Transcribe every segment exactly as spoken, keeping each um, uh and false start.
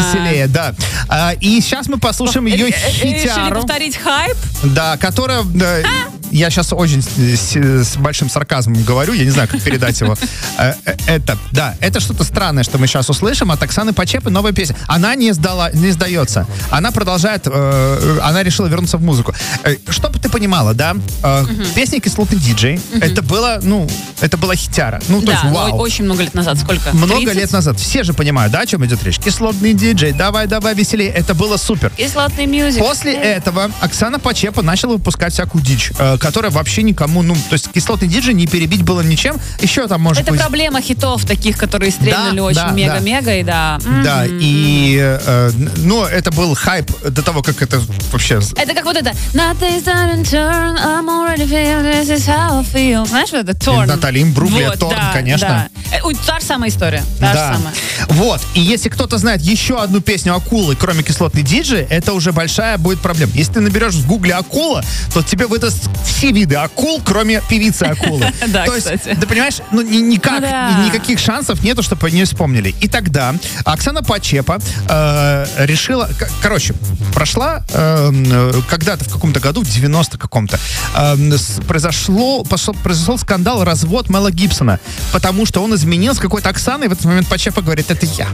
веселее, да. А, и сейчас мы послушаем ее хитяру. Решили повторить хайп? Да, которая... Да, я сейчас очень с, с большим сарказмом говорю, я не знаю, как передать его. Это, да, это что-то странное, что мы сейчас услышим от Оксаны Почепы, новая песня. Она не сдала, не сдается. Она продолжает, э, она решила вернуться в музыку. Э, чтобы ты понимала, да, э, угу. песня «Кислотный диджей», угу. это было, ну, это была хитяра. Ну, то да, есть, вау. очень много лет назад. Сколько? Много тридцать? Лет назад. Все же понимают, да, о чем идет речь? «Кислотный диджей», давай, давай, веселее. Это было супер. Кислотный мюзик. После этого Оксана Почепа начала выпускать всякую дичь, э, которая вообще никому, ну, то есть «Кислотный диджей» не перебить было ничем. Еще там может Это быть... проблема хитов таких, которые стрельнули да, очень мега-мега, да, и да. Да, mm-hmm. и, э, ну, это был хайп до того, как это вообще... Это как вот это Nothing's done in turn, I'm already feeling this is how I feel. Знаешь, вот это Торн? Натали Имбрубли, вот, Торн, да, конечно. Да. Ой, та же самая история. Та да. же самая. Вот, и если кто-то знает еще одну песню «Акулы», кроме «Кислотный диджей», это уже большая будет проблема. Если ты наберешь в гугле «Акула», то тебе выдаст все виды акул, кроме певицы акулы. Да, то есть, кстати. ты понимаешь, ну никак, да. никаких шансов нету, чтобы они вспомнили. И тогда Оксана Почепа э, решила, к- короче, прошла э, когда-то в каком-то году, в девяностом каком-то, э, с, произошло, пошел, произошел скандал, развод Мела Гибсона, потому что он изменил с какой-то Оксаной, и в этот момент Почепа говорит, это я.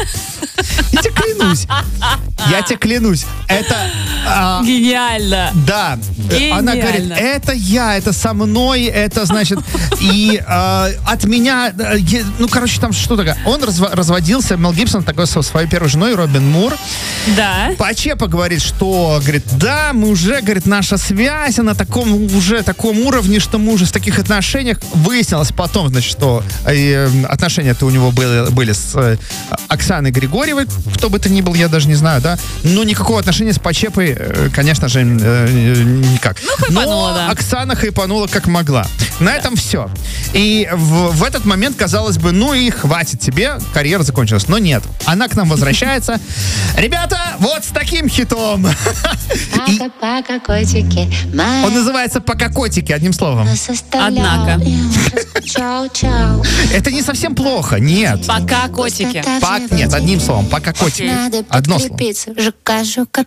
Я тебе клянусь. Я тебе клянусь. Это... А, Гениально. Да. Гениально. Она говорит, это я, это со мной, это значит... И а, от меня... Ну, короче, там что такое. Он разв- разводился, Мел Гибсон, такой со своей первой женой, Робин Мур. Да. Почепа говорит, что, говорит, да, мы уже, говорит, наша связь на таком уже таком уровне, что мы уже в таких отношениях. Выяснилось потом, значит, что э, отношения-то у него были, были с э, Оксаной Григорьевой, кто бы то ни был, я даже не знаю, да, но никакого отношения с Почепой, э, конечно же, э, никак. Ну, хайпанула, но да. Оксана хайпанула как могла. На этом все. И в, в этот момент, казалось бы, ну и хватит тебе, карьера закончилась. Но нет. Она к нам возвращается. Ребята, вот с таким хитом. И он называется «Пока котики», одним словом. Однако. Это не совсем плохо, нет. Пока котики. Пак, нет, одним словом, «Пока котики». Одно слово. Жука, жука,